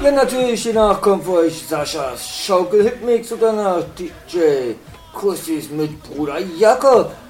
Ja, natürlich, danach kommt für euch Saschas Schaukel-Hitmix und danach DJ Kussis mit Bruder Jakob.